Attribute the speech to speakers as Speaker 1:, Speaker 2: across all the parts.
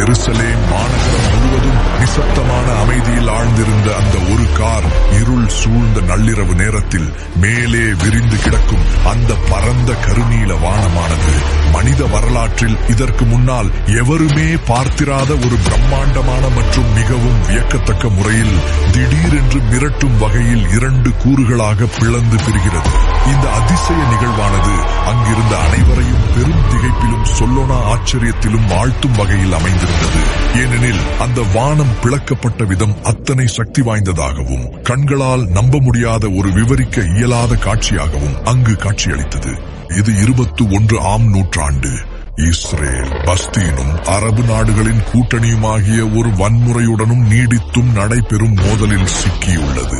Speaker 1: எருசலேம் மாநகரம் முழுவதும் நிசப்தமான அமைதியில் ஆழ்ந்திருந்த அந்த ஒரு கார் இருள் சூழ்ந்த நள்ளிரவு நேரத்தில் மேலே விரிந்து கிடக்கும் அந்த பரந்த கருநீல வானமானது மனித வரலாற்றில் இதற்கு முன்னால் எவருமே பார்த்திராத ஒரு பிரம்மாண்டமான மற்றும் மிகவும் வியக்கத்தக்க முறையில் திடீரென்று மிரட்டும் வகையில் 2 கூறுகளாக பிளந்து பிரிகிறது. இந்த அதிசய நிகழ்வானது அங்கிருந்த அனைவரையும் பெரும் திகைப்பிலும் சொல்லோனா ஆச்சரியத்திலும் ஆழ்த்தும் வகையில் அமைந்திருந்தது. ஏனெனில் அந்த வானம் பிளக்கப்பட்ட விதம் அத்தனை சக்தி வாய்ந்ததாகவும் கண்களால் நம்ப முடியாத ஒரு விவரிக்க இயலாத காட்சியாகவும் அங்கு காட்சியளித்தது. இது 21ஆம் நூற்றாண்டு இஸ்ரேல் பஸ்தீனும் அரபு நாடுகளின் கூட்டணியுமாகிய ஒரு வன்முறையுடனும் நீடித்தும் நடைபெறும் மோதலில் சிக்கியுள்ளது.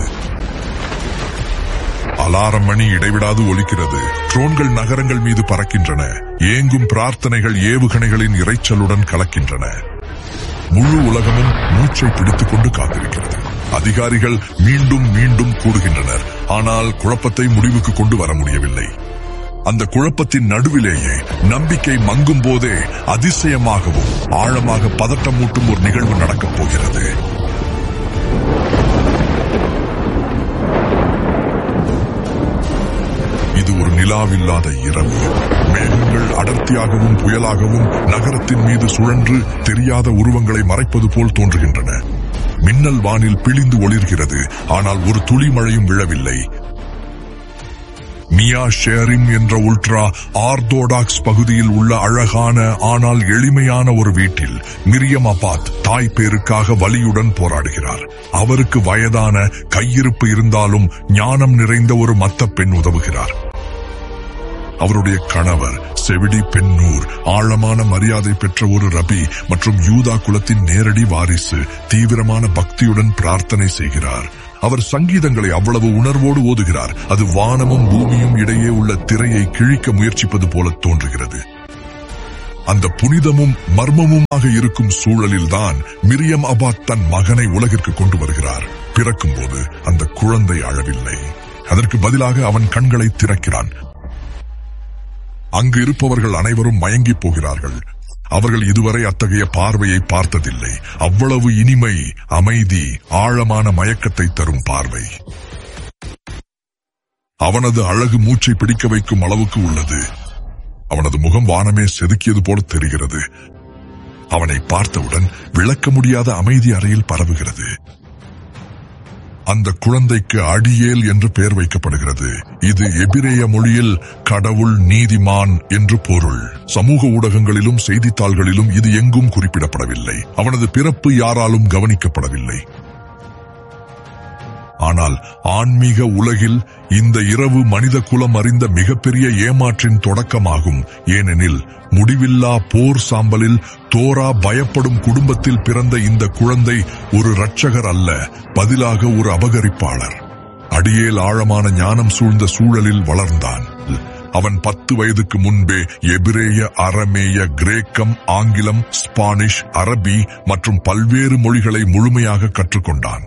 Speaker 1: அலாரம் மணி இடைவிடாது ஒலிக்கிறது. ட்ரோன்கள் நகரங்கள் மீது பறக்கின்றன. ஏங்கும் பிரார்த்தனைகள் ஏவுகணைகளின் இரைச்சலுடன் கலக்கின்றன. முழு உலகமும் மூச்சை பிடித்துக் கொண்டு காத்திருக்கிறது. அதிகாரிகள் மீண்டும் மீண்டும் கூடுகின்றனர். ஆனால் குழப்பத்தை முடிவுக்கு கொண்டு வர முடியவில்லை. அந்த குழப்பத்தின் நடுவிலேயே நம்பிக்கை மங்கும் போதே அதிசயமாகவும் ஆழமாக பதட்டமூட்டும் ஒரு நிகழ்வு நடக்கப் போகிறது. இது ஒரு நிலாவில்லாத இரவு. மேகங்கள் அடர்த்தியாகவும் புயலாகவும் நகரத்தின் மீது சுழன்று தெரியாத உருவங்களை மறைப்பது போல் தோன்றுகின்றன. மின்னல் வானில் பிழிந்து ஒளிர்கிறது. ஆனால் ஒரு துளி மழையும் விழவில்லை. மியா ஷேரிம் என்ற உல்ட்ரா ஆர்த்தோடாக்ஸ் பகுதியில் உள்ள அழகான ஆனால் எளிமையான ஒரு வீட்டில் மிரியம் அபாத் தாய் பேருக்காக வலியுடன் போராடுகிறார். அவருக்கு வயதான கையிருப்பு இருந்தாலும் ஞானம் நிறைந்த ஒரு மத்த பெண் உதவுகிறார். அவருடைய கணவர் செவிடி பெண்ணூர் ஆழமான மரியாதை பெற்ற ஒரு ரபி மற்றும் யூதா குலத்தின் நேரடி வாரிசு தீவிரமான பக்தியுடன் பிரார்த்தனை செய்கிறார். அவர் சங்கீதங்களை அவ்வளவு உணர்வோடு ஓதுகிறார். அது வானமும் பூமியும் இடையே உள்ள திரையை கிழிக்க முயற்சிப்பது போல தோன்றுகிறது. அந்த புனிதமும் மர்மமுமாக இருக்கும் சூழலில்தான் மிரியம் அபாத் தன் மகனை உலகிற்கு கொண்டு வருகிறார். பிறக்கும்போது அந்த குழந்தை அழவில்லை. அதற்கு பதிலாக அவன் கண்களை திறக்கிறான். அங்கு இருப்பவர்கள் அனைவரும் மயங்கி போகிறார்கள். அவர்கள் இதுவரை அத்தகைய பார்வையை பார்த்ததில்லை. அவ்வளவு இனிமை, அமைதி, ஆழமான மயக்கத்தை தரும் பார்வை. அவனது அழகு மூச்சை பிடிக்க வைக்கும் அளவுக்கு உள்ளது. அவனது முகம் வானமே செதுக்கியது போல தெரிகிறது. அவனை பார்த்தவுடன் விளக்க முடியாத அமைதி அறையில் பரவுகிறது. அந்த குழந்தைக்கு அடியேல் என்று பெயர் வைக்கப்படுகிறது. இது எபிரேய மொழியில் கடவுள் நீதிமான் என்று பொருள். சமூக ஊடகங்களிலும் செய்தித்தாள்களிலும் இது எங்கும் குறிப்பிடப்படவில்லை. அவனது பிறப்பு யாராலும் கவனிக்கப்படவில்லை. ஆனால் ஆன்மீக உலகில் இந்த இரவு மனித குலம் அறிந்த மிகப்பெரிய ஏமாற்றின் தொடக்கமாகும். ஏனெனில் முடிவில்லா போர் சாம்பலில் தோரா பயப்படும் குடும்பத்தில் பிறந்த இந்த குழந்தை ஒரு இரட்சகர் அல்ல, பதிலாக ஒரு அபகரிப்பாளர். அடியேல் ஆழமான ஞானம் சூழ்ந்த சூழலில் வளர்ந்தான். அவன் 10 வயதுக்கு முன்பே எபிரேய, அரமேய, கிரேக்கம், ஆங்கிலம், ஸ்பானிஷ், அரபி மற்றும் பல்வேறு மொழிகளை முழுமையாக கற்றுக்கொண்டான்.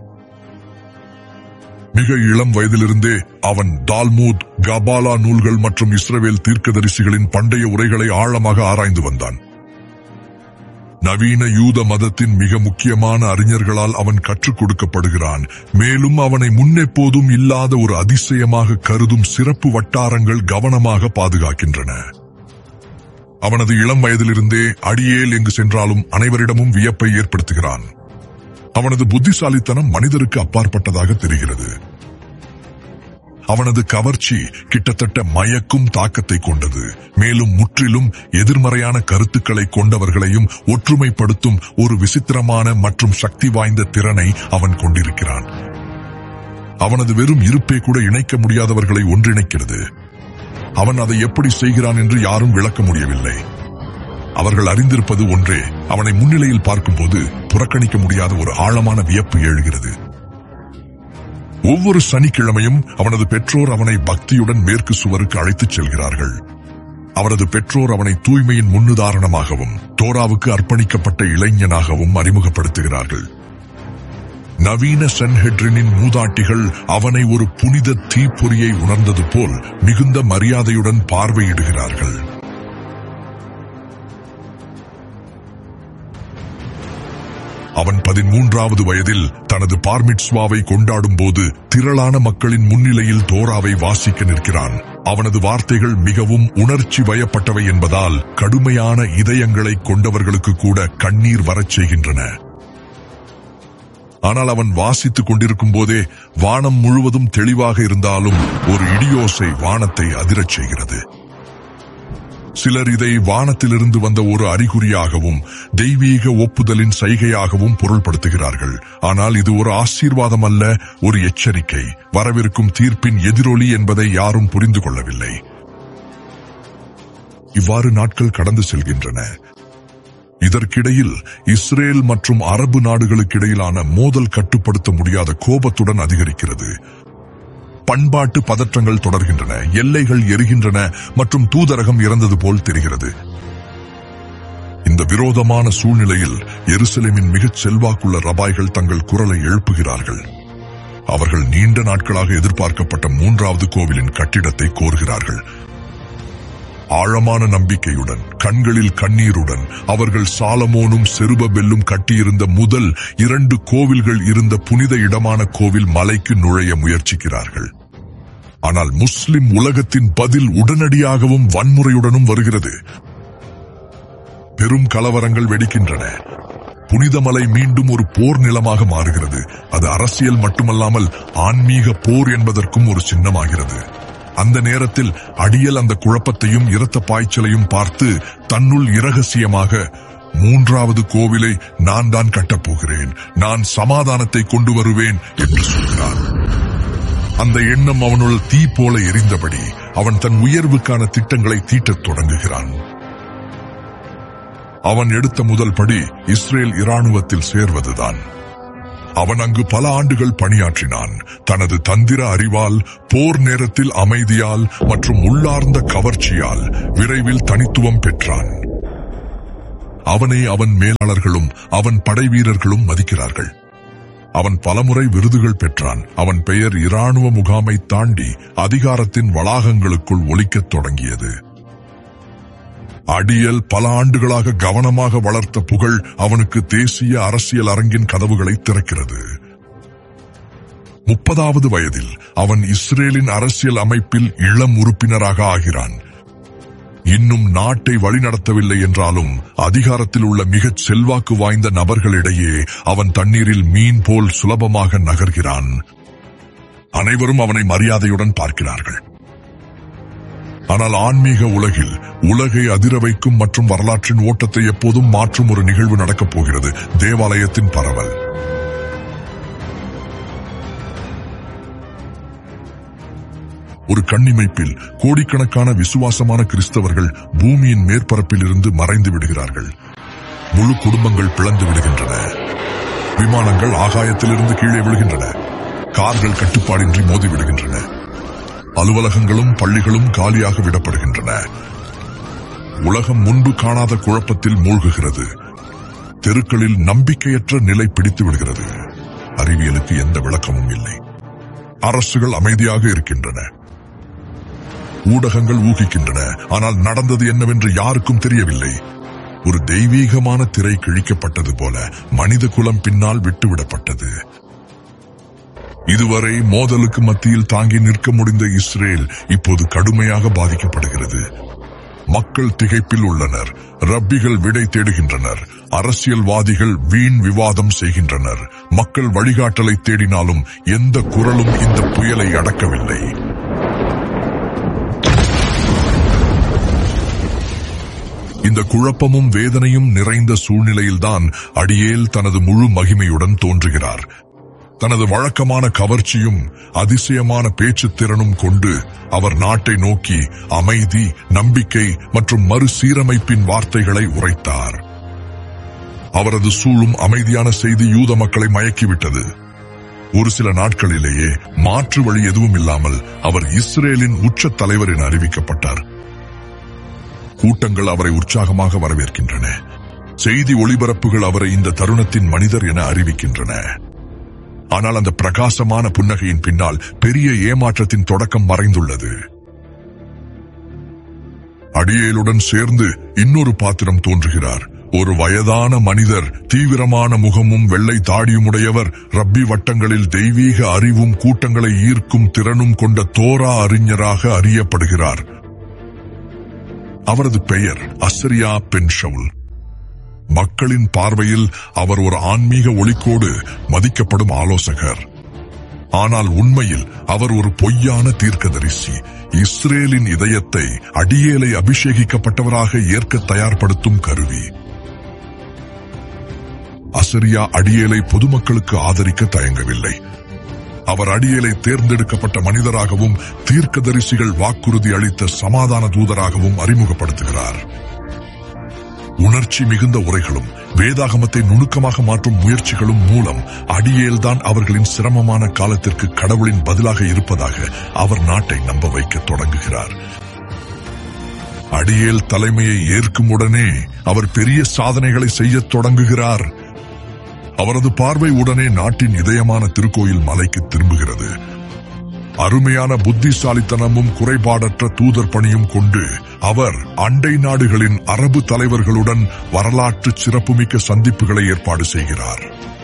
Speaker 1: மிக இளம் வயதிலிருந்தே அவன் தால்மூத், கபாலா நூல்கள் மற்றும் இஸ்ரவேல் தீர்க்கதரிசிகளின் பண்டைய உரைகளை ஆழமாக ஆராய்ந்து வந்தான். நவீன யூத மதத்தின் மிக முக்கியமான அறிஞர்களால் அவன் கற்றுக் கொடுக்கப்படுகிறான். மேலும் அவனை முன்னெப்போதும் இல்லாத ஒரு அதிசயமாக கருதும் சிறப்பு வட்டாரங்கள் கவனமாக பாதுகாக்கின்றன. அவனது இளம் வயதிலிருந்தே அடியேல் எங்கு சென்றாலும் அனைவரிடமும் வியப்பை ஏற்படுத்துகிறான். அவனது புத்திசாலித்தனம் மனிதருக்கு அப்பாற்பட்டதாக தெரிகிறது. அவனது கவர்ச்சி கிட்டத்தட்ட மயக்கும் தாக்கத்தை கொண்டது. மேலும் முற்றிலும் எதிர்மறையான கருத்துக்களை கொண்டவர்களையும் ஒற்றுமைப்படுத்தும் ஒரு விசித்திரமான மற்றும் சக்தி வாய்ந்த திறனை அவன் கொண்டிருக்கிறான். அவனது வெறும் இருப்பே கூட இணைக்க முடியாதவர்களை ஒன்றிணைக்கிறது. அவன் அதை எப்படி செய்கிறான் என்று யாரும் விளக்க முடியவில்லை. அவர்கள் அறிந்திருப்பது ஒன்றே, அவனை முன்னிலையில் பார்க்கும்போது புறக்கணிக்க முடியாத ஒரு ஆழமான வியப்பு எழுகிறது. ஒவ்வொரு சனிக்கிழமையும் அவனது பெற்றோர் அவனை பக்தியுடன் மேற்கு சுவருக்கு அழைத்துச் செல்கிறார்கள். அவரது பெற்றோர் அவனை தூய்மையின் முன்னுதாரணமாகவும் தோராவுக்கு அர்ப்பணிக்கப்பட்ட இளைஞனாகவும் அறிமுகப்படுத்துகிறார்கள். நவீன சென்ஹெட்ரினின் மூதாட்டிகள் அவனை ஒரு புனித தீப்பொறியை உணர்ந்தது போல் மிகுந்த மரியாதையுடன் பார்வையிடுகிறார்கள். அவன் 13வது வயதில் தனது பார்மிட்ஸ்வாவை கொண்டாடும் போது திரளான மக்களின் முன்னிலையில் தோராவை வாசிக்க நிற்கிறான். அவனது வார்த்தைகள் மிகவும் உணர்ச்சி வயப்பட்டவை என்பதால் கடுமையான இதயங்களை கொண்டவர்களுக்கு கூட கண்ணீர் வரச் செய்கின்றன. ஆனால் அவன் வாசித்துக் கொண்டிருக்கும் போதே வானம் முழுவதும் தெளிவாக இருந்தாலும் ஒரு இடியோசை வானத்தை அதிரச் செய்கிறது. சிலர் இதை வானத்திலிருந்து வந்த ஒரு அறிகுறியாகவும் தெய்வீக ஒப்புதலின் சைகையாகவும் பொருள்படுத்துகிறார்கள். ஆனால் இது ஒரு ஆசீர்வாதம் அல்ல, ஒரு எச்சரிக்கை, வரவிருக்கும் தீர்ப்பின் எதிரொலி என்பதை யாரும் புரிந்து கொள்ளவில்லை. இவ்வாறு நாட்கள் கடந்து செல்கின்றன. இதற்கிடையில் இஸ்ரேல் மற்றும் அரபு நாடுகளுக்கிடையிலான மோதல் கட்டுப்படுத்த முடியாத கோபத்துடன் அதிகரிக்கிறது. பண்பாட்டு பதற்றங்கள் தொடர்கின்றன, எல்லைகள் எரிகின்றன மற்றும் தூதரகம் இறந்தது போல் தெரிகிறது. இந்த விரோதமான சூழ்நிலையில் எருசலேமின் மிகச் செல்வாக்குள்ள ரபாய்கள் தங்கள் குரலை எழுப்புகிறார்கள். அவர்கள் நீண்ட நாட்களாக எதிர்பார்க்கப்பட்ட 3வது கோவிலின் கட்டிடத்தை கோருகிறார்கள். ஆழமான நம்பிக்கையுடன், கண்களில் கண்ணீருடன் அவர்கள் சாலமோனும் செருபபெல்லும் கட்டியிருந்த முதல் 2 கோவில்கள் இருந்த புனித இடமான கோவில் மலைக்கு நுழைய முயற்சிக்கிறார்கள். ஆனால் முஸ்லிம் உலகத்தின் பதில் உடனடியாகவும் வன்முறையுடனும் வருகிறது. பெரும் கலவரங்கள் வெடிக்கின்றன. புனிதமலை மீண்டும் ஒரு போர் நிலமாக மாறுகிறது. அது அரசியல் மட்டுமல்லாமல் ஆன்மீக போர் என்பதற்கும் ஒரு சின்னமாகிறது. அந்த நேரத்தில் அடியல் அந்த குழப்பத்தையும் இரத்த பாய்ச்சலையும் பார்த்து தன்னுள் இரகசியமாக, 3வது கோவிலை நான் தான் கட்டப்போகிறேன், நான் சமாதானத்தை கொண்டு வருவேன் என்று சொல்கிறான். அந்த எண்ணம் அவனுள் தீ போல எரிந்தபடி அவன் தன் உயர்வுக்கான திட்டங்களை தீட்டத் தொடங்குகிறான். அவன் எடுத்த முதல் படி இஸ்ரேல் இராணுவத்தில் சேர்வதுதான். அவன் அங்கு பல ஆண்டுகள் பணியாற்றினான். தனது தந்திர அறிவால், போர் நேரத்தில் அமைதியால் மற்றும் உள்ளார்ந்த கவர்ச்சியால் விரைவில் தனித்துவம் பெற்றான். அவனை அவன் மேலாளர்களும் அவன் படை வீரர்களும் மதிக்கிறார்கள். அவன் பலமுறை விருதுகள் பெற்றான். அவன் பெயர் இராணுவ முகாமை தாண்டி அதிகாரத்தின் வளாகங்களுக்குள் ஒலிக்கத் தொடங்கியது. அடியல் பல ஆண்டுகளாக கவனமாக வளர்த்த புகழ் அவனுக்கு தேசிய அரசியல் அரங்கின் கதவுகளை திறக்கிறது. 30வது வயதில் அவன் இஸ்ரேலின் அரசியல் அமைப்பில் இளம் உறுப்பினராக ஆகிறான். இன்னும் நாட்டை வழிநடத்தவில்லை என்றாலும் அதிகாரத்தில் உள்ள மிகச் செல்வாக்கு வாய்ந்த நபர்களிடையே அவன் தண்ணீரில் மீன் போல் சுலபமாக நகர்கிறான். அனைவரும் அவனை மரியாதையுடன் பார்க்கிறார்கள். ஆனால் ஆன்மீக உலகில் உலகை அதிர வைக்கும் மற்றும் வரலாற்றின் ஓட்டத்தை எப்போதும் மாற்றும் ஒரு நிகழ்வு நடக்கப் போகிறது. தேவாலயத்தின் பரவல். ஒரு கண்ணிமைப்பில் கோடிக்கணக்கான விசுவாசமான கிறிஸ்தவர்கள் பூமியின் மேற்பரப்பில் இருந்து மறைந்து விடுகிறார்கள். முழு குடும்பங்கள் பிளந்து விடுகின்றன. விமானங்கள் ஆகாயத்திலிருந்து கீழே விழுகின்றன. கார்கள் கட்டுப்பாடின்றி மோதி விடுகின்றன. அலுவலகங்களும் பள்ளிகளும் காலியாக விடப்படுகின்றன. உலகம் முன்பு காணாத குழப்பத்தில் மூழ்குகிறது. தெருக்களில் நம்பிக்கையற்ற நிலை பிடித்து விடுகிறது. அறிவியலுக்கு எந்த விளக்கமும் இல்லை. அரசுகள் அமைதியாக இருக்கின்றன. ஊடகங்கள் ஊகிக்கின்றன. ஆனால் நடந்தது என்னவென்று யாருக்கும் தெரியவில்லை. ஒரு தெய்வீகமான திரை கிழிக்கப்பட்டது போல மனித குலம் பின்னால் விட்டுவிடப்பட்டது. இதுவரை மோதலுக்கு மத்தியில் தாங்கி நிற்க முடிந்த இஸ்ரேல் இப்போது கடுமையாக பாதிக்கப்படுகிறது. மக்கள் திகைப்பில் உள்ளனர். ரப்பிகள் விடை தேடுகின்றனர். அரசியல்வாதிகள் வீண் விவாதம் செய்கின்றனர். மக்கள் வழிகாட்டலை தேடினாலும் எந்த குரலும் இந்த புயலை அடக்கவில்லை. இந்த குழப்பமும் வேதனையும் நிறைந்த சூழ்நிலையில்தான் அடியேல் தனது முழு மகிமையுடன் தோன்றுகிறார். தனது வழக்கமான கவர்ச்சியும் அதிசயமான பேச்சுத் திறனும் கொண்டு அவர் நாட்டை நோக்கி அமைதி, நம்பிக்கை மற்றும் மறுசீரமைப்பின் வார்த்தைகளை உரைத்தார். அவரது சூழும் அமைதியான செய்தி யூத மக்களை மயக்கிவிட்டது. ஒரு சில நாட்களிலேயே மாற்று வழி எதுவும் இல்லாமல் அவர் இஸ்ரேலின் உச்ச தலைவர் என அறிவிக்கப்பட்டார். கூட்டங்கள் அவரை உற்சாகமாக வரவேற்கின்றன. செய்தி ஒளிபரப்புகள் அவரை இந்த தருணத்தின் மனிதர் என அறிவிக்கின்றன. ஆனால் அந்த பிரகாசமான புன்னகையின் பின்னால் பெரிய ஏமாற்றத்தின் தொடக்கம் மறைந்துள்ளது. அடியேலுடன் சேர்ந்து இன்னொரு பாத்திரம் தோன்றுகிறார். ஒரு வயதான மனிதர், தீவிரமான முகமும் வெள்ளை தாடியுமுடையவர், ரப்பி வட்டங்களில் தெய்வீக அறிவும் கூட்டங்களை ஈர்க்கும் திறனும் கொண்ட தோரா அறிஞராக அறியப்படுகிறார். அவரது பெயர் அசரியா பென் ஷவுல். மக்களின் பார்வையில் அவர் ஒரு ஆன்மீக ஒளிக்கோடு மதிக்கப்படும் ஆலோசகர். ஆனால் உண்மையில் அவர் ஒரு பொய்யான தீர்க்கதரிசி. இஸ்ரேலின் இதயத்தை அடியேலை அபிஷேகிக்கப்பட்டவராக ஏற்க தயார்படுத்தும் கருவி. அசரியா அடியேலை பொதுமக்களுக்கு ஆதரிக்க தயங்கவில்லை. அவர் அடியேலை தேர்ந்தெடுக்கப்பட்ட மனிதராகவும் தீர்க்கதரிசிகள் வாக்குறுதி அளித்த சமாதான தூதராகவும் அறிமுகப்படுத்துகிறார். உணர்ச்சி மிகுந்த உரைகளும் வேதாகமத்தை நுணுக்கமாக மாற்றும் முயற்சிகளும் மூலம் அடியேல்தான் அவர்களின் சிரமமான காலத்திற்கு கடவுளின் பதிலாக இருப்பதாக அவர் நாட்டை நம்ப வைக்க தொடங்குகிறார். அடியேல் தலைமையை ஏற்கும் உடனே அவர் பெரிய சாதனைகளை செய்ய தொடங்குகிறார். அவரது பார்வை உடனே நாட்டின் இதயமான திருக்கோயில் மலைக்கு திரும்புகிறது. அருமையான புத்திசாலித்தனமும் குறைபாடற்ற தூதர் பணியும் கொண்டு அவர் அண்டை நாடுகளின் அரபு தலைவர்களுடன் வரலாற்று சிறப்புமிக்க சந்திப்புகளை ஏற்பாடு செய்கிறார்.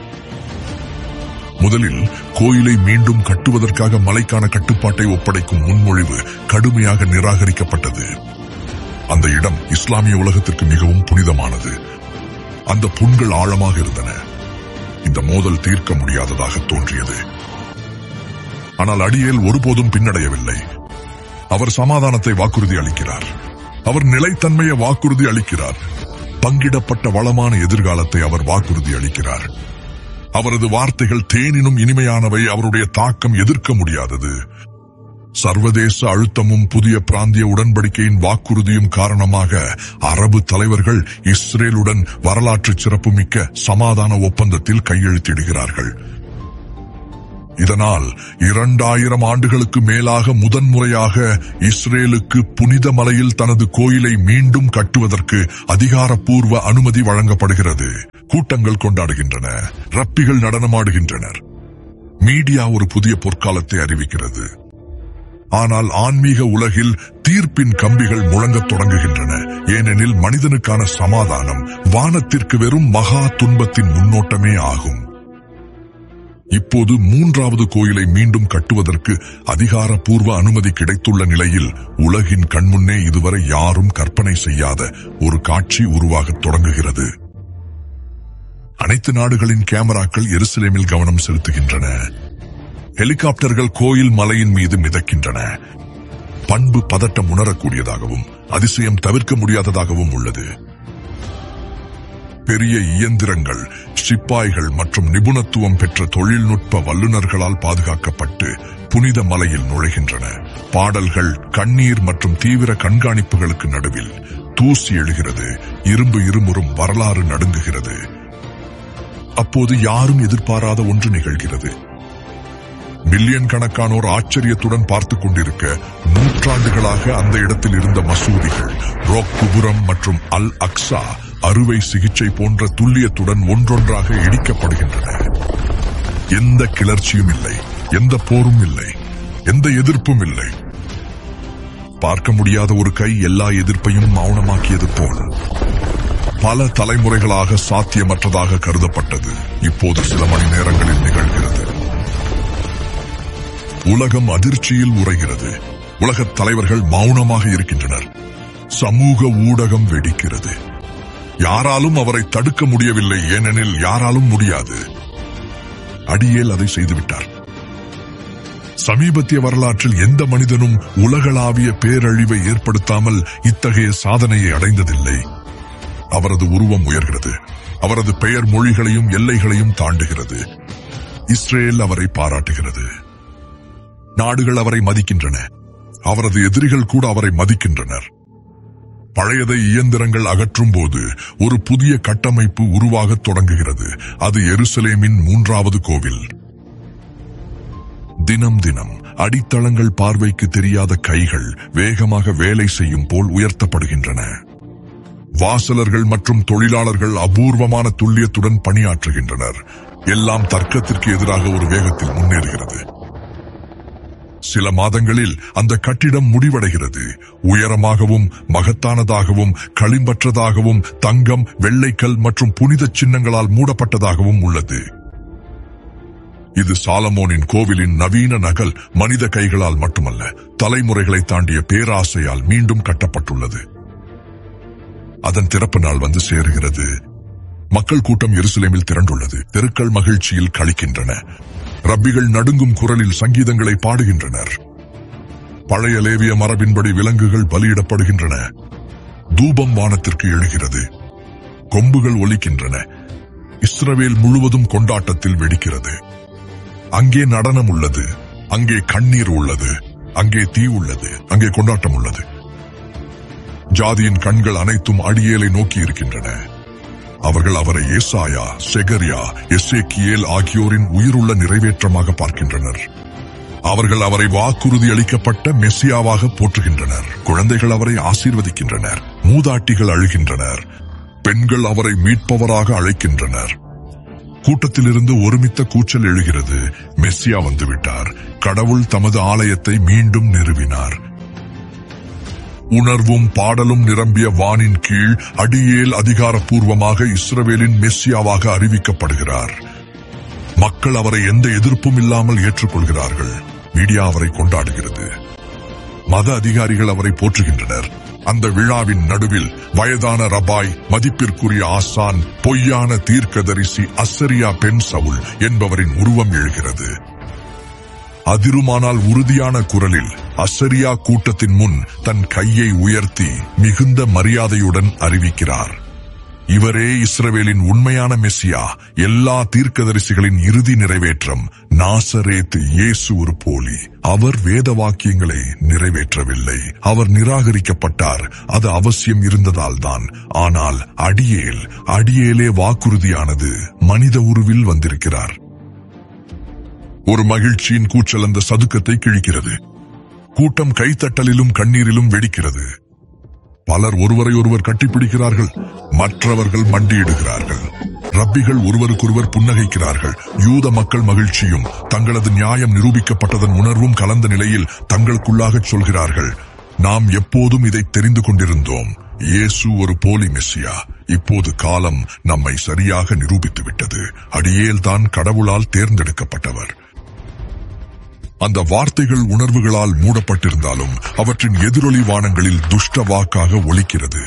Speaker 1: முதலில் கோயிலை மீண்டும் கட்டுவதற்காக மலைக்கான கட்டுப்பாட்டை ஒப்படைக்கும் முன்மொழிவு கடுமையாக நிராகரிக்கப்பட்டது. அந்த இடம் இஸ்லாமிய உலகத்திற்கு மிகவும் புனிதமானது. அந்த புண்கள் ஆழமாக இருந்தன. இந்த மோதல் தீர்க்க முடியாததாக தோன்றியது. ஆனால் அடியேல் ஒருபோதும் பின்னடையவில்லை. அவர் சமாதானத்தை வாக்குறுதி அளிக்கிறார். அவர் நிலைத்தன்மையை வாக்குறுதி அளிக்கிறார். பங்கிடப்பட்ட வளமான எதிர்காலத்தை அவர் வாக்குறுதி அளிக்கிறார். அவரது வார்த்தைகள் தேனினும் இனிமையானவை. அவருடைய தாக்கம் எதிர்க்க முடியாதது. சர்வதேச அழுத்தமும் புதிய பிராந்திய உடன்படிக்கையின் வாக்குறுதியும் காரணமாக அரபு தலைவர்கள் இஸ்ரேலுடன் வரலாற்று சிறப்புமிக்க சமாதான ஒப்பந்தத்தில் கையெழுத்திடுகிறார்கள். இதனால் 2000 ஆண்டுகளுக்கு மேலாக முதன்முறையாக இஸ்ரேலுக்கு புனித மலையில் தனது கோயிலை மீண்டும் கட்டுவதற்கு அதிகாரப்பூர்வ அனுமதி வழங்கப்படுகிறது. கூட்டங்கள் கொண்டாடுகின்றன. ரப்பிகள் நடனமாடுகின்றனர். மீடியா ஒரு புதிய பொற்காலத்தை அறிவிக்கிறது. ஆனால் ஆன்மீக உலகில் தீர்ப்பின் கம்பிகள் முழங்கத் தொடங்குகின்றன. ஏனெனில் மனிதனுக்கான சமாதானம் வானத்திற்கு வெறும் மகா துன்பத்தின் முன்னோட்டமே ஆகும். இப்போது 3வது கோயிலை மீண்டும் கட்டுவதற்கு அதிகாரப்பூர்வ அனுமதி கிடைத்துள்ள நிலையில் உலகின் கண்முன்னே இதுவரை யாரும் கற்பனை செய்யாத ஒரு காட்சி உருவாகத் தொடங்குகிறது. அனைத்து நாடுகளின் கேமராக்கள் எருசலேமில் கவனம் செலுத்துகின்றன. ஹெலிகாப்டர்கள் கோயில் மலையின் மீது மிதக்கின்றன. பண்பு பதட்டம் உணரக்கூடியதாகவும் அதிசயம் தவிர்க்க முடியாததாகவும் உள்ளது. பெரிய இயந்திரங்கள், சிப்பாய்கள் மற்றும் நிபுணத்துவம் பெற்ற தொழில்நுட்ப வல்லுநர்களால் பாதுகாக்கப்பட்டு புனித மலையில் நுழைகின்றன. பாடல்கள், கண்ணீர் மற்றும் தீவிர கண்காணிப்புகளுக்கு நடுவில் தூசி எழுகிறது. இரும்பு இருமுறும். வரலாறு நடுங்குகிறது. அப்போது யாரும் எதிர்பாராத ஒன்று நிகழ்கிறது. மில்லியன் கணக்கானோர் ஆச்சரியத்துடன் பார்த்துக் கொண்டிருக்க, நூற்றாண்டுகளாக அந்த இடத்தில் இருந்த மசூதிகள், ரோக் குபுரம் மற்றும் அல் அக்ஸா அறுவை சிகிச்சை போன்ற துல்லியத்துடன் ஒன்றொன்றாக இடிக்கப்படுகின்றன. எந்த கிளர்ச்சியும் இல்லை, எந்த போரும் இல்லை, எந்த எதிர்ப்பும் இல்லை. பார்க்க முடியாத ஒரு கை எல்லா எதிர்ப்பையும் மௌனமாக்கியது போல். பல தலைமுறைகளாக சாத்தியமற்றதாக கருதப்பட்டது இப்போது சில மணி நேரங்களில் நிகழ்கிறது. உலகம் அதிர்ச்சியில் உறைகிறது. உலகத் தலைவர்கள் மௌனமாக இருக்கின்றனர். சமூக ஊடகம் வெடிக்கிறது. யாராலும் அவரை தடுக்க முடியவில்லை, ஏனெனில் யாராலும் முடியாது. அடியேல் அதை செய்துவிட்டார். சமீபத்திய வரலாற்றில் எந்த மனிதனும் உலகளாவிய பேரழிவை ஏற்படுத்தாமல் இத்தகைய சாதனையை அடைந்ததில்லை. அவரது உருவம் உயர்கிறது. அவரது பெயர் மொழிகளையும் எல்லைகளையும் தாண்டுகிறது. இஸ்ரேல் அவரை பாராட்டுகிறது. நாடுகள் அவரை மதிக்கின்றன. அவரது எதிரிகள் கூட அவரை மதிக்கின்றனர். பழையதை இயந்திரங்கள் அகற்றும் போது ஒரு புதிய கட்டமைப்பு உருவாகத் தொடங்குகிறது. அது எருசலேமின் 3வது கோவில். தினம் தினம் அடித்தளங்கள் பார்வைக்கு தெரியாத கைகள் வேகமாக வேலை செய்யும் போல் உயர்த்தப்படுகின்றன. வாசலர்கள் மற்றும் தொழிலாளர்கள் அபூர்வமான துல்லியத்துடன் பணியாற்றுகின்றனர். எல்லாம் தர்க்கத்திற்கு எதிராக ஒரு வேகத்தில் முன்னேறுகிறது. சில மாதங்களில் அந்த கட்டிடம் முடிவடைகிறது. உயரமாகவும் மகத்தானதாகவும் களிம்பற்றதாகவும் தங்கம், வெள்ளைக்கல் மற்றும் புனித சின்னங்களால் மூடப்பட்டதாகவும் உள்ளது. இது சாலமோனின் கோவிலின் நவீன நகல். மனித கைகளால் மட்டுமல்ல, தலைமுறைகளை தாண்டிய பேராசையால் மீண்டும் கட்டப்பட்டுள்ளது. அதன் திறப்பு நாள் வந்து சேருகிறது. மக்கள் கூட்டம் எருசலேமில் திரண்டுள்ளது. தெருக்கள் மகிழ்ச்சியில் களிக்கின்றன. ரப்பிகள் நடுங்கும் குரலில் சங்கீதங்களை பாடுகின்றனர். பழைய லேவிய மரபின்படி விலங்குகள் பலியிடப்படுகின்றன. தூபம் வானத்திற்கு எழுகிறது. கொம்புகள் ஒலிக்கின்றன. இஸ்ரவேல் முழுவதும் கொண்டாட்டத்தில் வெடிக்கிறது. அங்கே நடனம் உள்ளது, அங்கே கண்ணீர் உள்ளது, அங்கே தீ உள்ளது, அங்கே கொண்டாட்டம் உள்ளது. ஜாதியின் கண்கள் அனைத்தும் அடியேலை நோக்கி இருக்கின்றன. அவர்கள் அவரை ஏசாயா, செகரியா, எசேக்கியேல் ஆகியோரின் உயிருள்ள நிறைவேற்றமாக பார்க்கின்றனர். அவர்கள் அவரை வாக்குறுதி அளிக்கப்பட்ட மெசியாவாக போற்றுகின்றனர். குழந்தைகள் அவரை ஆசீர்வதிக்கின்றனர். மூதாட்டிகள் அழுகின்றனர். பெண்கள் அவரை மீட்பவராக அழைக்கின்றனர். கூட்டத்திலிருந்து ஒருமித்த கூச்சல் எழுகிறது. மெசியா வந்துவிட்டார். கடவுள் தமது ஆலயத்தை மீண்டும் நிறுவினார். உணர்வும் பாடலும் நிரம்பிய வானின் கீழ் அடியேல் அதிகாரப்பூர்வமாக இஸ்ரவேலின் மெசியாவாக அறிவிக்கப்படுகிறார். மக்கள் அவரை எந்த எதிர்ப்பும் இல்லாமல் ஏற்றுக்கொள்கிறார்கள். மீடியா அவரை கொண்டாடுகிறது. மத அதிகாரிகள் அவரை போற்றுகின்றனர். அந்த விழாவின் நடுவில் வயதான ரபாய், மதிப்பிற்குரிய ஆசான், பொய்யான தீர்க்கதரிசி அசரியா பெண் சவுல் என்பவரின் உருவம் எழுகிறது. அதிருமானால் உறுதியான குரலில் அசரியா கூட்டத்தின் முன் தன் கையை உயர்த்தி மிகுந்த மரியாதையுடன் அறிவிக்கிறார், இவரே இஸ்ரவேலின் உண்மையான மெசியா, எல்லா தீர்க்கதரிசிகளின் இறுதி நிறைவேற்றம். நாசரேத் இயேசு ஒரு போலி. அவர் வேத வாக்கியங்களை நிறைவேற்றவில்லை. அவர் நிராகரிக்கப்பட்டார். அது அவசியம் இருந்ததால் தான். ஆனால் அடியேலே வாக்குறுதியானது மனித உருவில் வந்திருக்கிறார். ஒரு மகிழ்ச்சியின் கூச்சல் அந்த சதுக்கத்தை கிழிக்கிறது. கூட்டம் கைத்தட்டலிலும் கண்ணீரிலும் வெடிக்கிறது. பலர் ஒருவரை ஒருவர் கட்டிப்பிடிக்கிறார்கள். மற்றவர்கள் மண்டியிடுகிறார்கள். ரப்பிகள் ஒருவருக்கொருவர் புன்னகைக்கிறார்கள். யூத மக்கள் மகிழ்ச்சியும் தங்களது நியாயம் நிரூபிக்கப்பட்டதன் உணர்வும் கலந்த நிலையில் தங்களுக்குள்ளாக சொல்கிறார்கள், நாம் எப்போதும் இதை தெரிந்து கொண்டிருந்தோம். இயேசு ஒரு போலி மெசியா. இப்போது காலம் நம்மை சரியாக நிரூபித்து விட்டது. அடியேல் தான் கடவுளால் தேர்ந்தெடுக்கப்பட்டவர். அந்த வார்த்தைகள் உணர்வுகளால் மூடப்பட்டிருந்தாலும் அவற்றின் எதிரொலி வானங்களில் துஷ்ட வாக்காக ஒலிக்கிறது.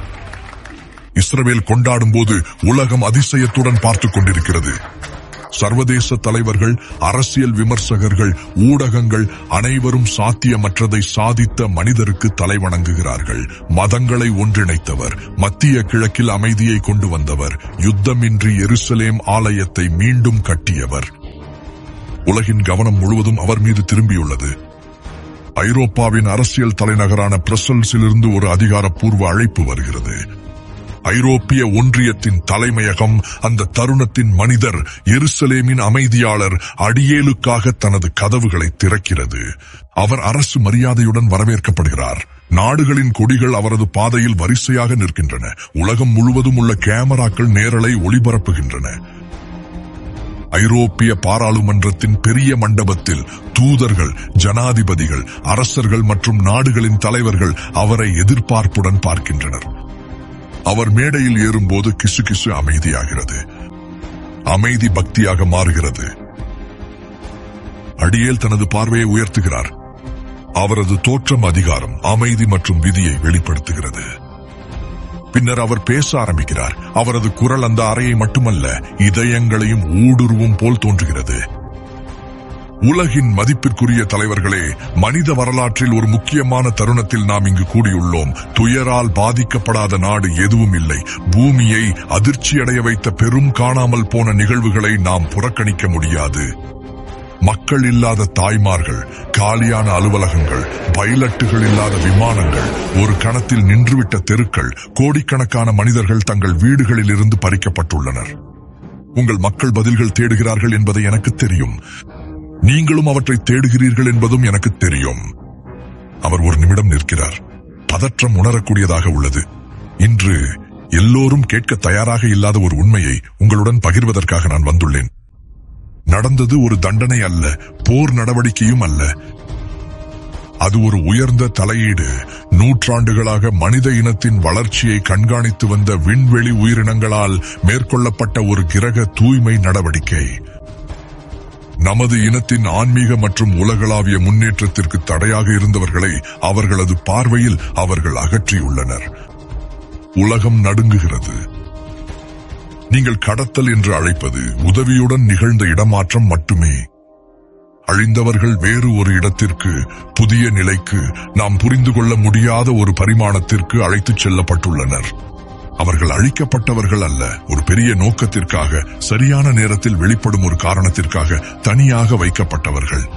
Speaker 1: இஸ்ரவேல் கொண்டாடும் போது உலகம் அதிசயத்துடன் பார்த்துக் கொண்டிருக்கிறது. சர்வதேச தலைவர்கள், அரசியல் விமர்சகர்கள், ஊடகங்கள் அனைவரும் சாத்தியமற்றதை சாதித்த மனிதருக்கு தலைவணங்குகிறார்கள். மதங்களை ஒன்றிணைத்தவர், மத்திய கிழக்கில் அமைதியை கொண்டு வந்தவர், யுத்தமின்றி எருசலேம் ஆலயத்தை மீண்டும் கட்டியவர். உலகின் கவனம் முழுவதும் அவர் மீது திரும்பியுள்ளது. ஐரோப்பாவின் அரசியல் தலைநகரான பிரசல்ஸிலிருந்து ஒரு அதிகாரப்பூர்வ அழைப்பு வருகிறது. ஐரோப்பிய ஒன்றியத்தின் தலைமையகம் அந்த தருணத்தின் மனிதர், எருசலேமின் அமைதியாளர் அடியேலுக்காக தனது கதவுகளை திறக்கிறது. அவர் அரசு மரியாதையுடன் வரவேற்கப்படுகிறார். நாடுகளின் கொடிகள் அவரது பாதையில் வரிசையாக நிற்கின்றன. உலகம் முழுவதும் உள்ள கேமராக்கள் நேரலை ஒளிபரப்புகின்றன. ஐரோப்பிய பாராளுமன்றத்தின் பெரிய மண்டபத்தில் தூதர்கள், ஜனாதிபதிகள், அரசர்கள் மற்றும் நாடுகளின் தலைவர்கள் அவரை எதிர்பார்ப்புடன் பார்க்கின்றனர். அவர் மேடையில் ஏறும்போது கிசுகிசு அமைதியாகிறது. அமைதி பக்தியாக மாறுகிறது. அடியேல் தனது பார்வையை உயர்த்துகிறார். அவரது தோற்றம் அதிகாரம், அமைதி மற்றும் விதியை வெளிப்படுத்துகிறது. பின்னர் அவர் பேச ஆரம்பிக்கிறார். அவரது குரல் அந்த அறையை மட்டுமல்ல, இதயங்களையும் ஊடுருவும் போல் தோன்றுகிறது. உலகின் மதிப்பிற்குரிய தலைவர்களே, மனித வரலாற்றில் ஒரு முக்கியமான தருணத்தில் நாம் இங்கு கூடியுள்ளோம். துயரால் பாதிக்கப்படாத நாடு எதுவும் இல்லை. பூமியை அதிர்ச்சியடைய வைத்த பெரும் காணாமல் போன நிகழ்வுகளை நாம் புறக்கணிக்க முடியாது. மக்கள் இல்லாத தாய்மார்கள், காலியான அலுவலகங்கள், பைலட்டுகள் இல்லாத விமானங்கள், ஒரு கணத்தில் நின்றுவிட்ட தெருக்கள், கோடிக்கணக்கான மனிதர்கள் தங்கள் வீடுகளில் இருந்து பறிக்கப்பட்டுள்ளனர். உங்கள் மக்கள் பதில்கள் தேடுகிறார்கள் என்பதை எனக்கு தெரியும். நீங்களும் அவற்றை தேடுகிறீர்கள் என்பதும் எனக்கு தெரியும். அவர் ஒரு நிமிடம் நிற்கிறார். பதற்றம் உணரக்கூடியதாக உள்ளது. இன்று எல்லோரும் கேட்க தயாராக இல்லாத ஒரு உண்மையை உங்களுடன் பகிர்வதற்காக நான் வந்துள்ளேன். நடந்தது ஒரு தண்டனை அல்ல, போர் நடவடிக்கையும் அல்ல. அது ஒரு உயர்ந்த தலையீடு. நூற்றாண்டுகளாக மனித இனத்தின் வளர்ச்சியை கண்காணித்து வந்த விண்வெளி உயிரினங்களால் மேற்கொள்ளப்பட்ட ஒரு கிரக தூய்மை நடவடிக்கை. நமது இனத்தின் ஆன்மீக மற்றும் உலகளாவிய முன்னேற்றத்திற்கு தடையாக இருந்தவர்களை அவர்களது பார்வையில் அவர்கள் அகற்றியுள்ளனர். உலகம் நடுங்குகிறது. நீங்கள் கடத்தல் என்று அழைப்பது உதவியுடன் நிகழ்ந்த இடமாற்றம் மட்டுமே. அழிந்தவர்கள் வேறு ஒரு இடத்திற்கு, புதிய நிலைக்கு, நாம் புரிந்து கொள்ள முடியாத ஒரு பரிமாணத்திற்கு அழைத்துச் செல்லப்பட்டுள்ளனர். அவர்கள் அழிக்கப்பட்டவர்கள் அல்ல, ஒரு பெரிய நோக்கத்திற்காக, சரியான நேரத்தில் வெளிப்படும் ஒரு காரணத்திற்காக தனியாக வைக்கப்பட்டவர்கள்.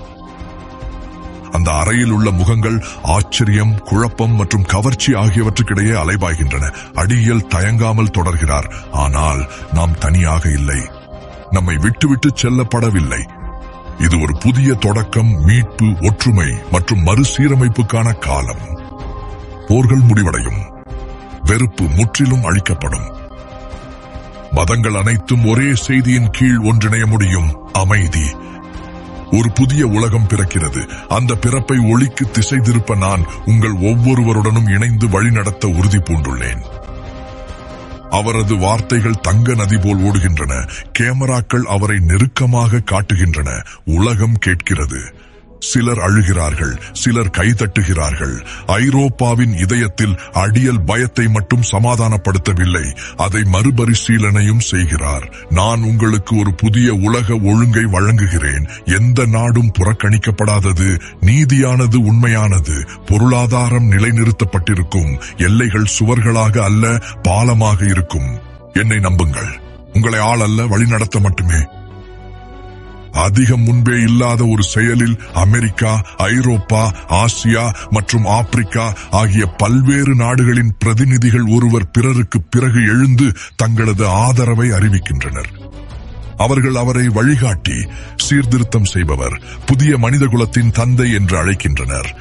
Speaker 1: அந்த அறையில் உள்ள முகங்கள் ஆச்சரியம், குழப்பம் மற்றும் கவர்ச்சி ஆகியவற்றுக்கிடையே அலைபாய்கின்றன. அடியில் தயங்காமல் தொடர்கிறார். ஆனால் நாம் தனியாக இல்லை, நம்மை விட்டுவிட்டு செல்லப்படவில்லை. இது ஒரு புதிய தொடக்கம், மீட்பு, ஒற்றுமை மற்றும் மறுசீரமைப்புக்கான காலம். போர்கள் முடிவடையும், வெறுப்பு முற்றிலும் அழிக்கப்படும். மதங்கள் அனைத்தும் ஒரே செய்தியின் கீழ் ஒன்றிணைய முடியும்: அமைதி. ஒரு புதிய உலகம் பிறக்கிறது. அந்த பிறப்பை ஒளிக்கு திசை திருப்ப நான் உங்கள் ஒவ்வொருவருடனும் இணைந்து வழிநடத்த உறுதி பூண்டுள்ளேன். அவரது வார்த்தைகள் தங்க நதி போல் ஓடுகின்றன. கேமராக்கள் அவரை நெருக்கமாக காட்டுகின்றன. உலகம் கேட்கிறது. சிலர் அழுகிறார்கள், சிலர் கைதட்டுகிறார்கள். ஐரோப்பாவின் இதயத்தில் அடியல் பயத்தை மட்டும் சமாதானப்படுத்தவில்லை, அதை மறுபரிசீலனையும் செய்கிறார். நான் உங்களுக்கு ஒரு புதிய உலக ஒழுங்கை வழங்குகிறேன். எந்த நாடும் புறக்கணிக்கப்படாதது, நீதியானது உண்மையானது, பொருளாதாரம் நிலைநிறுத்தப்பட்டிருக்கும், எல்லைகள் சுவர்களாக அல்ல பாலமாக இருக்கும். என்னை நம்புங்கள், உங்களை ஆள் அல்ல வழிநடத்த மட்டுமே. அதிகம் முன்பே இல்லாத ஒரு செயலில் அமெரிக்கா, ஐரோப்பா, ஆசியா மற்றும் ஆப்பிரிக்கா ஆகிய பல்வேறு நாடுகளின் பிரதிநிதிகள் ஒருவர் பிறருக்கு பிறகு எழுந்து தங்களது ஆதரவை அறிவிக்கின்றனர். அவர்கள் அவரை வழிகாட்டி, சீர்திருத்தம் செய்பவர், புதிய மனிதகுலத்தின் தந்தை என்று அழைக்கின்றனர்.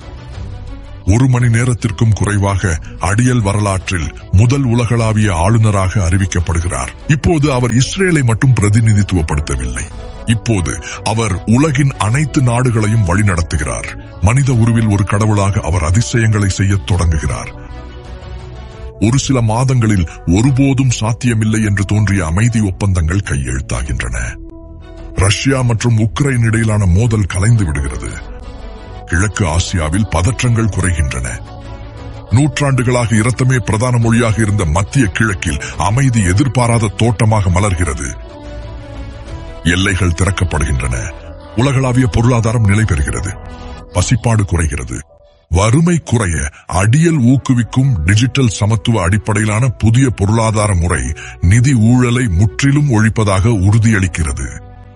Speaker 1: 1 மணி நேரத்திற்கும் குறைவாக அடியல் வரலாற்றில் முதல் உலகளாவிய ஆளுநராக அறிவிக்கப்படுகிறார். இப்போது அவர் இஸ்ரேலை மட்டும் பிரதிநிதித்துவப்படுத்தவில்லை. இப்போது அவர் உலகின் அனைத்து நாடுகளையும் வழிநடத்துகிறார். மனித உருவில் ஒரு கடவுளாக அவர் அதிசயங்களை செய்யத் தொடங்குகிறார். ஒரு சில மாதங்களில் ஒருபோதும் சாத்தியமில்லை என்று தோன்றிய அமைதி ஒப்பந்தங்கள் கையெழுத்தாகின்றன. ரஷ்யா மற்றும் உக்ரைன் இடையிலான மோதல் கலைந்து விடுகிறது. கிழக்கு ஆசியாவில் பதற்றங்கள் குறைகின்றன. நூற்றாண்டுகளாக இரத்தமே பிரதான மொழியாக இருந்த மத்திய கிழக்கில் அமைதி எதிர்பாராத தோட்டமாக மலர்கிறது. எல்லைகள் திறக்கப்படுகின்றன. உலகளாவிய பொருளாதாரம் நிலை பெறுகிறது. பசிப்பாடு குறைகிறது. வறுமை குறைய அடியல் ஊக்குவிக்கும் டிஜிட்டல் சமத்துவ அடிப்படையிலான புதிய பொருளாதார முறை நிதி ஊழலை முற்றிலும் ஒழிப்பதாக உறுதியளிக்கிறது.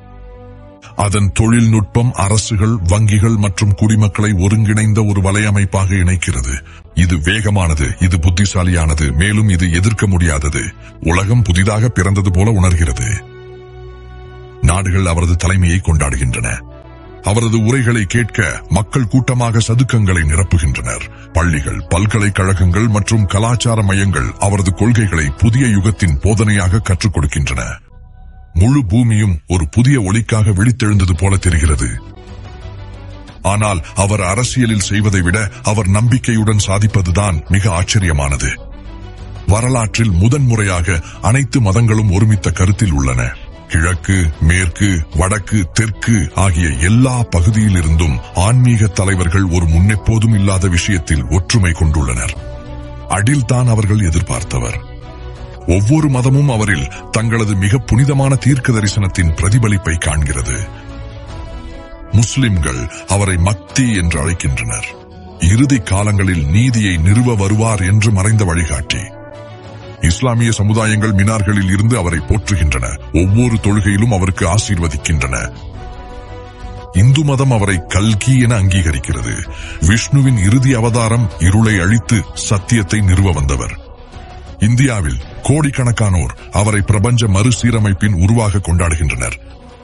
Speaker 1: அதன் தொழில்நுட்பம் அரசுகள், வங்கிகள் மற்றும் குடிமக்களை ஒருங்கிணைந்த ஒரு வலையமைப்பாக இணைக்கிறது. இது வேகமானது, இது புத்திசாலியானது, மேலும் இது எதிர்க்க முடியாதது. உலகம் புதிதாக பிறந்தது போல உணர்கிறது. நாடுகள் அவரது தலைமையை கொண்டாடுகின்றன. அவரது உரைகளை கேட்க மக்கள் கூட்டமாக சதுக்கங்களை நிரப்புகின்றனர். பள்ளிகள், பல்கலைக்கழகங்கள் மற்றும் கலாச்சார மையங்கள் அவரது கொள்கைகளை புதிய யுகத்தின் போதனையாக கற்றுக் கொடுக்கின்றன. முழு பூமியும் ஒரு புதிய ஒளிக்காக விழித்தெழுந்தது போல தெரிகிறது. ஆனால் அவர் அரசியலில் செய்வதை விட அவர் நம்பிக்கையுடன் சாதிப்பதுதான் மிக ஆச்சரியமானது. வரலாற்றில் முதன்முறையாக அனைத்து மதங்களும் ஒருமித்த கருத்தில் உள்ளன. கிழக்கு, மேற்கு, வடக்கு, தெற்கு ஆகிய எல்லா பகுதியிலிருந்தும் ஆன்மீக தலைவர்கள் ஒரு முன்னெப்போதும் இல்லாத விஷயத்தில் ஒற்றுமை கொண்டுள்ளனர். அடில்தான் அவர்கள் எதிர்பார்த்தவர். ஒவ்வொரு மதமும் அவரில் தங்களது மிக புனிதமான தீர்க்க தரிசனத்தின் பிரதிபலிப்பை காண்கிறது. முஸ்லிம்கள் அவரை மக்தி என்று அழைக்கின்றனர். இறுதி காலங்களில் நீதியை நிறுவ வருவார் என்று மறைந்த வழிகாட்டி. இஸ்லாமிய சமுதாயங்கள் மினார்களில் இருந்து அவரை போற்றுகின்றன. ஒவ்வொரு தொழுகையிலும் அவருக்கு ஆசீர்வதிக்கின்றன. இந்து மதம் அவரை கல்கி என அங்கீகரிக்கிறது. விஷ்ணுவின் இறுதி அவதாரம் இருளை அழித்து சத்தியத்தை நிறுவ வந்தவர். இந்தியாவில் கோடிக்கணக்கானோர் அவரை பிரபஞ்ச மறுசீரமைப்பின் உருவாக கொண்டாடுகின்றனர்.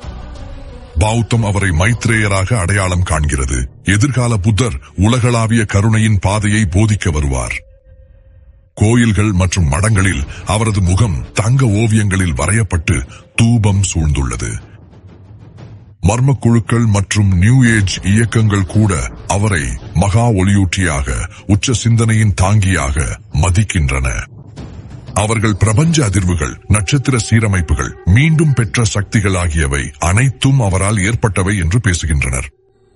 Speaker 1: பௌத்தம் அவரை மைத்ரேயராக அடையாளம் காண்கிறது. எதிர்கால புத்தர் உலகளாவிய கருணையின் பாதையை போதிக்க வருவார். கோயில்கள் மற்றும் மடங்களில் அவரது முகம் தங்க ஓவியங்களில் வரையப்பட்டு தூபம் சூழ்ந்துள்ளது. மர்ம குழுக்கள் மற்றும் நியூ ஏஜ் இயக்கங்கள் கூட அவரை மகா ஒளியூட்டியாக, உச்ச சிந்தனையின் தாங்கியாக மதிக்கின்றன. அவர்கள் பிரபஞ்ச அதிர்வுகள், நட்சத்திர சீரமைப்புகள், மீண்டும் பெற்ற சக்திகள் ஆகியவை அனைத்தும் அவரால் ஏற்பட்டவை என்று பேசுகின்றனர்.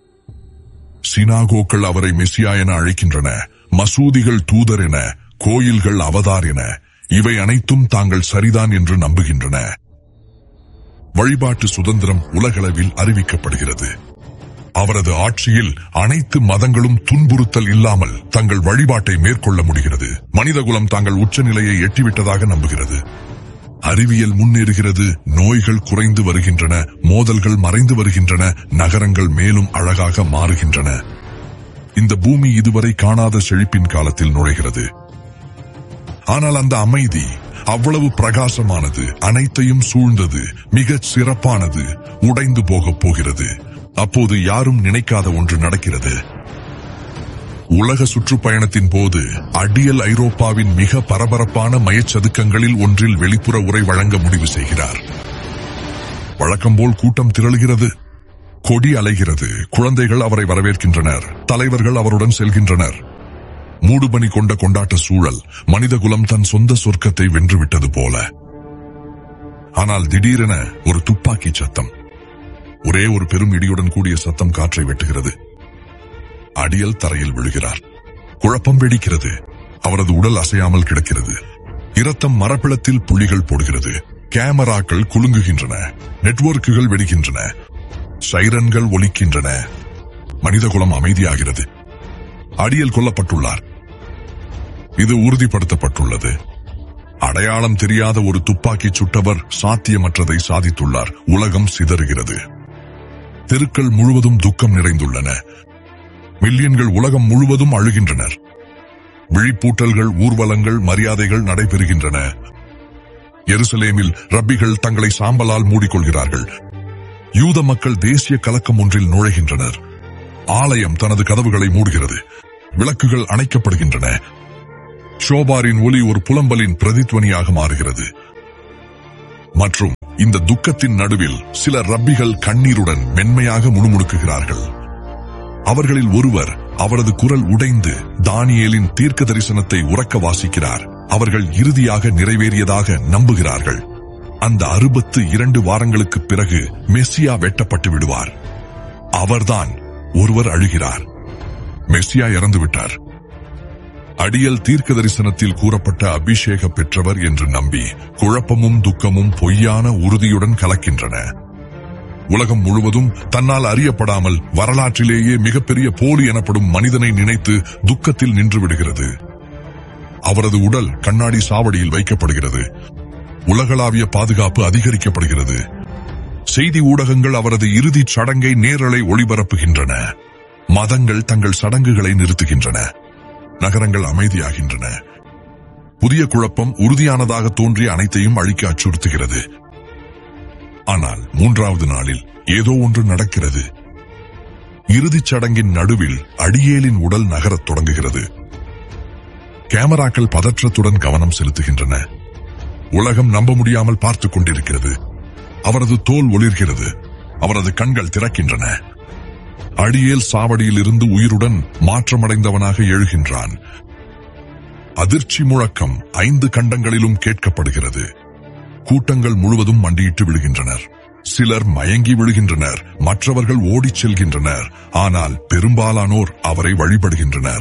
Speaker 1: சினாகோக்கள் அவரை மெசியா என அழைக்கின்றன, மசூதிகள் தூதர் என, கோயில்கள் அவதார் என, இவை அனைத்தும் தாங்கள் சரிதான் என்று நம்புகின்றன. வழிபாட்டு சுதந்திரம் உலகளவில் அறிவிக்கப்படுகிறது. அவரது ஆட்சியில் அனைத்து மதங்களும் துன்புறுத்தல் இல்லாமல் தங்கள் வழிபாட்டை மேற்கொள்ள முடிகிறது. மனிதகுலம் தாங்கள் உச்சநிலையை எட்டிவிட்டதாக நம்புகிறது. அறிவியல் முன்னேறுகிறது, நோய்கள் குறைந்து வருகின்றன, மோதல்கள் மறைந்து வருகின்றன, நகரங்கள் மேலும் அழகாக மாறுகின்றன. இந்த பூமி இதுவரை காணாத செழிப்பின் காலத்தில் நுழைகிறது. ஆனால் அந்த அமைதி அவ்வளவு பிரகாசமானது, அனைத்தையும் சூழ்ந்தது, மிகச் சிறப்பானது, உடைந்து போகப் போகிறது. அப்போது யாரும் நினைக்காத ஒன்று நடக்கிறது. உலக சுற்றுப்பயணத்தின் போது அடியல் ஐரோப்பாவின் மிக பரபரப்பான மையச்சதுக்கங்களில் ஒன்றில் வெளிப்புற உரை வழங்க முடிவு செய்கிறார். வழக்கம்போல் கூட்டம் திரளுகிறது, கொடி அலைகிறது, குழந்தைகள் அவரை வரவேற்கின்றனர், தலைவர்கள் அவருடன் செல்கின்றனர். மூடுபனி கொண்ட கொண்டாட்ட சூழல், மனிதகுலம் தன் சொந்த சொர்க்கத்தை வென்றுவிட்டது போல. ஆனால் திடீரென ஒரு துப்பாக்கி சத்தம், ஒரே ஒரு பெரும் இடியுடன் கூடிய சத்தம் காற்றை வெட்டுகிறது. அடியல் தரையில் விழுகிறார். குழப்பம் வெடிக்கிறது. அவரது உடல் அசையாமல் கிடக்கிறது. இரத்தம் மரப்பிளத்தில் புள்ளிகள் போடுகிறது. கேமராக்கள் குலுங்குகின்றன, நெட்வொர்க்குகள் வெடிக்கின்றன, சைரன்கள் ஒலிக்கின்றன. மனிதகுலம் அமைதியாகிறது. அடியல் கொல்லப்பட்டுள்ளார். இது உறுதிப்படுத்தப்பட்டுள்ளது. அடையாளம் தெரியாத ஒரு துப்பாக்கி சுட்டவர் சாத்தியமற்றதை சாதித்துள்ளார். உலகம் சிதறுகிறது. தெருக்கள் முழுவதும் துக்கம் நிறைந்துள்ளன. மில்லியன்கள் உலகம் முழுவதும் அழுகின்றனர். விழிப்பூட்டல்கள், ஊர்வலங்கள், மரியாதைகள் நடைபெறுகின்றன. எருசலேமில் ரப்பிகள் தங்களை சாம்பலால் மூடிக்கொள்கிறார்கள். யூத மக்கள் தேசிய கலக்கம் ஒன்றில் நுழைகின்றனர். ஆலயம் தனது கதவுகளை மூடுகிறது. விளக்குகள் அணைக்கப்படுகின்றன. ஷோபாரின் ஒலி ஒரு புலம்பலின் பிரதித்வனியாக மாறுகிறது. மற்றும் இந்த துக்கத்தின் நடுவில் சில ரப்பிகள் கண்ணீருடன் மென்மையாக முணுமுணுக்குகிறார்கள். அவர்களில் ஒருவர் அவரது குரல் உடைந்து தானியேலின் தீர்க்க தரிசனத்தை உரக்க வாசிக்கிறார். அவர்கள் இறுதியாக நிறைவேறியதாக நம்புகிறார்கள். அந்த 62 வாரங்களுக்கு பிறகு மெசியா வெட்டப்பட்டு விடுவார். அவர்தான். ஒருவர் அழுகிறார், மெசியா இறந்துவிட்டார். அடியல் தீர்க்க தரிசனத்தில் கூறப்பட்ட அபிஷேக பெற்றவர் என்று நம்பி குழப்பமும் துக்கமும் பொய்யான உறுதியுடன் கலக்கின்றன. உலகம் முழுவதும் தன்னால் அறியப்படாமல் வரலாற்றிலேயே மிகப்பெரிய போலி எனப்படும் மனிதனை நினைத்து துக்கத்தில் நின்று விடுகிறது. அவரது உடல் கண்ணாடி சாவடியில் வைக்கப்படுகிறது. உலகளாவிய பாதுகாப்பு அதிகரிக்கப்படுகிறது. செய்தி ஊடகங்கள் அவரது இறுதிச் சடங்கை நேரலை ஒளிபரப்புகின்றன. மதங்கள் தங்கள் சடங்குகளை நிறுத்துகின்றன. நகரங்கள் அமைதியாகின்றன. புதிய குழப்பம் உறுதியானதாக தோன்றிய அனைத்தையும் அழிக்க அச்சுறுத்துகிறது. ஆனால் 3வது நாளில் ஏதோ ஒன்று நடக்கிறது. இறுதிச் சடங்கின் நடுவில் அடியேலின் உடல் நகரத் தொடங்குகிறது. கேமராக்கள் பதற்றத்துடன் கவனம் செலுத்துகின்றன. உலகம் நம்ப முடியாமல் பார்த்துக் கொண்டிருக்கிறது. அவரது தோல் ஒளிர்கிறது. அவரது கண்கள் திறக்கின்றன. அடியேல் சாவடியில் இருந்து உயிருடன் மாற்றமடைந்தவனாக எழுகின்றான். அதிர்ச்சி முழக்கம் 5 கண்டங்களிலும் கேட்கப்படுகிறது. கூட்டங்கள் முழுவதும் மண்டியிட்டு விழுகின்றனர். சிலர் மயங்கி விழுகின்றனர், மற்றவர்கள் ஓடிச் செல்கின்றனர். ஆனால் பெரும்பாலானோர் அவரை வழிபடுகின்றனர்.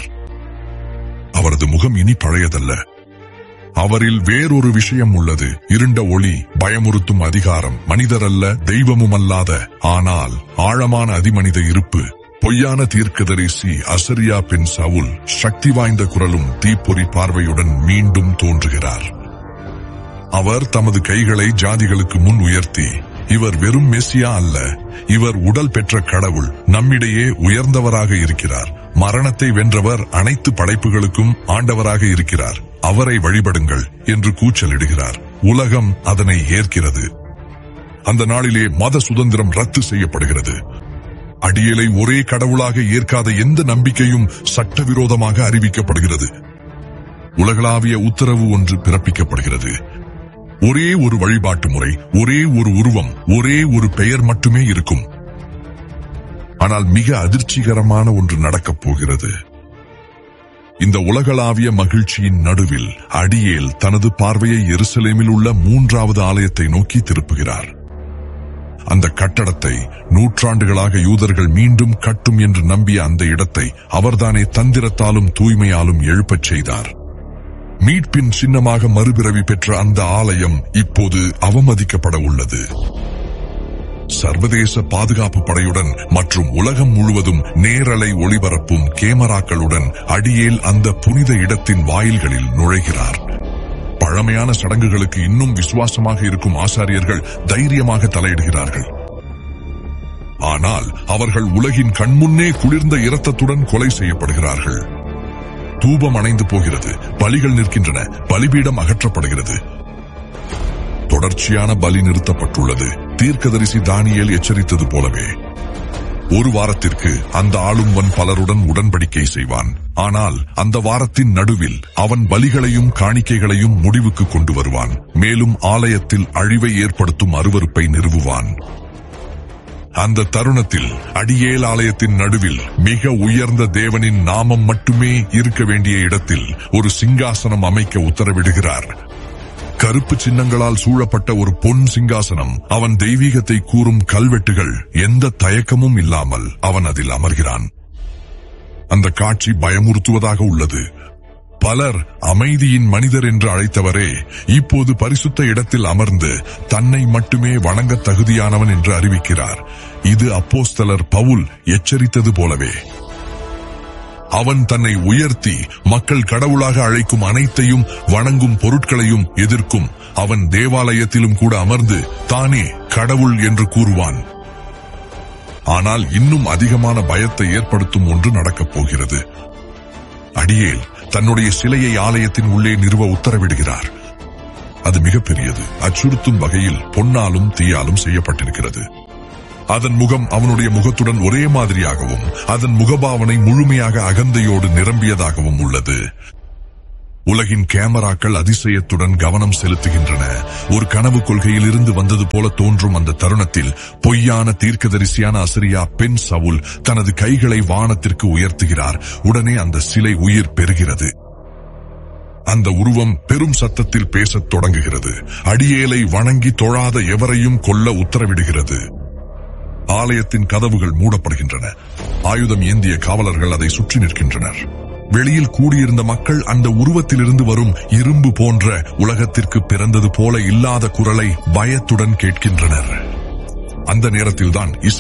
Speaker 1: அவரது முகம் இனி பழையதல்ல. அவரில் வேறொரு விஷயம் உள்ளது. இருண்ட ஒளி, பயமுறுத்தும் அதிகாரம், மனிதரல்ல, தெய்வமுமல்லாத ஆனால் ஆழமான அதிமனித இருப்பு. பொய்யான தீர்க்கதரிசி அசரியா பின் சவுல் சக்தி வாய்ந்த குரலும் தீப்பொறி பார்வையுடன் மீண்டும் தோன்றுகிறார். அவர் தமது கைகளை ஜாதிகளுக்கு முன் உயர்த்தி, இவர் வெறும் மெசியா அல்ல, இவர் உடல் பெற்ற கடவுள், நம்மிடையே உயர்ந்தவராக இருக்கிறார். மரணத்தை வென்றவர், அனைத்து படைப்புகளுக்கும் ஆண்டவராக இருக்கிறார். அவரை வழிபடுங்கள் என்று கூச்சலிடுகிறார். உலகம் அதனை ஏற்கிறது. அந்த நாளிலே மத சுதந்திரம் ரத்து செய்யப்படுகிறது. அடியேலை ஒரே கடவுளாக ஏற்காத எந்த நம்பிக்கையும் சட்டவிரோதமாக அறிவிக்கப்படுகிறது. உலகளாவிய உத்தரவு ஒன்று பிறப்பிக்கப்படுகிறது. ஒரே ஒரு வழிபாட்டு முறை, ஒரே ஒரு உருவம், ஒரே ஒரு பெயர் மட்டுமே இருக்கும். ஆனால் மிக அதிர்ச்சிகரமான ஒன்று நடக்கப் போகிறது. இந்த உலகளாவிய மகிழ்ச்சியின் நடுவில் அடியேல் தனது பார்வையை எருசலேமில் உள்ள 3வது ஆலயத்தை நோக்கி திருப்புகிறார். அந்த கட்டடத்தை நூற்றாண்டுகளாக யூதர்கள் மீண்டும் கட்டும் என்று நம்பிய அந்த இடத்தை அவர்தானே தந்திரத்தாலும் தூய்மையாலும் எழுப்பச் செய்தார். மீட்பின் சின்னமாக மறுபிறவி பெற்ற அந்த ஆலயம் இப்போது அவமதிக்கப்பட உள்ளது. சர்வதேச பாதுகாப்பு படையுடன் மற்றும் உலகம் முழுவதும் நேரலை ஒளிபரப்பும் கேமராக்களுடன் அடியேல் அந்த புனித இடத்தின் வாயில்களில் நுழைகிறார். பழமையான சடங்குகளுக்கு இன்னும் விசுவாசமாக இருக்கும் ஆசாரியர்கள் தைரியமாக தலையிடுகிறார்கள். ஆனால் அவர்கள் உலகின் கண்முன்னே குளிர்ந்த இரத்தத்துடன் கொலை செய்யப்படுகிறார்கள். தூபம் அணைந்து போகிறது, பலிகள் நிற்கின்றன, பலிபீடம் அகற்றப்படுகிறது. தொடர்ச்சியான பலி நிறுத்தப்பட்டுள்ளது. தீர்க்கதரிசி தானியேல் எச்சரித்தது போலவே 1 வாரத்திற்கு அந்த ஆளும்வன் பலருடன் உடன்படிக்கை செய்வான். ஆனால் அந்த வாரத்தின் நடுவில் அவன் பலிகளையும் காணிக்கைகளையும் முடிவுக்கு கொண்டு வருவான். மேலும் ஆலயத்தில் அழிவை ஏற்படுத்தும் அருவருப்பை நிறுவுவான். அந்த தருணத்தில் அடியேல் ஆலயத்தின் நடுவில் மிக உயர்ந்த தேவனின் நாமம் மட்டுமே இருக்க வேண்டிய இடத்தில் ஒரு சிங்காசனம் அமைக்க உத்தரவிடுகிறார். கருப்பு சின்னங்களால் சூழப்பட்ட ஒரு பொன் சிங்காசனம், அவன் தெய்வீகத்தை கூறும் கல்வெட்டுகள், எந்த தயக்கமும் இல்லாமல் அவன் அதில் அமர்கிறான். அந்த காட்சி பயமுறுத்துவதாக உள்ளது. பலர் அமைதியின் மனிதர் என்று அழைத்தவரே இப்போது பரிசுத்த இடத்தில் அமர்ந்து தன்னை மட்டுமே வணங்க தகுதியானவன் என்று அறிவிக்கிறார். இது அப்போஸ்தலர் பவுல் எச்சரித்தது போலவே. அவன் தன்னை உயர்த்தி மக்கள் கடவுளாக அழைக்கும் அனைத்தையும் வணங்கும் பொருட்களையும் எதிர்க்கும். அவன் தேவாலயத்திலும் கூட அமர்ந்து தானே கடவுள் என்று கூறுவான். ஆனால் இன்னும் அதிகமான பயத்தை ஏற்படுத்தும் ஒன்று நடக்கப் போகிறது. அடியேல் தன்னுடைய சிலையை ஆலயத்தின் உள்ளே நிறுவ உத்தரவிடுகிறார். அது மிகப்பெரியது. அச்சுறுத்தும் வகையில் பொன்னாலும் தீயாலும் செய்யப்பட்டிருக்கிறது. அதன் முகம் அவனுடைய முகத்துடன் ஒரே மாதிரியாகவும் அதன் முகபாவனை முழுமையாக அகந்தையோடு நிரம்பியதாகவும் உள்ளது. உலகின் கேமராக்கள் அதிசயத்துடன் கவனம் செலுத்துகின்றன. ஒரு கனவு கொள்கையில் இருந்து வந்தது போல தோன்றும் அந்த தருணத்தில் பொய்யான தீர்க்கதரிசியான அசரியா பெண் சவுல் தனது கைகளை வானத்திற்கு உயர்த்துகிறார். உடனே அந்த சிலை உயிர் பெறுகிறது. அந்த உருவம் பெரும் சத்தத்தில் பேசத் தொடங்குகிறது. அடியேலை வணங்கி தொழாத எவரையும் கொல்ல உத்தரவிடுகிறது. ஆலயத்தின் கதவுகள் மூடப்படுகின்றன. ஆயுதம் ஏந்திய காவலர்கள் அதை சுற்றி நிற்கின்றனர். வெளியில் கூடியிருந்த மக்கள் அந்த உருவத்திலிருந்து வரும் இரும்பு போன்ற உலகத்திற்கு பிறந்தது போல இல்லாத குரலை பயத்துடன் கேட்கின்றனர். அந்த நேரத்தில்தான்